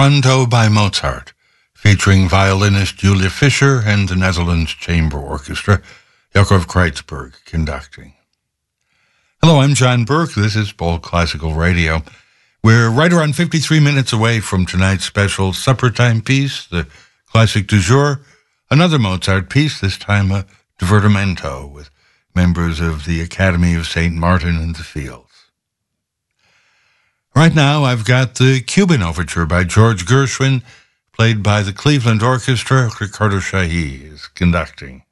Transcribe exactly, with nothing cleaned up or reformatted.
Rondo by Mozart, featuring violinist Julia Fischer and the Netherlands Chamber Orchestra, Yakov Kreitzberg conducting. Hello, I'm John Burke. This is Bold Classical Radio. We're right around fifty-three minutes away from tonight's special supper time piece, the classic du jour, another Mozart piece, this time a divertimento with members of the Academy of Saint Martin in the Fields. Right now, I've got the Cuban Overture by George Gershwin, played by the Cleveland Orchestra. Ricardo Chailly is conducting.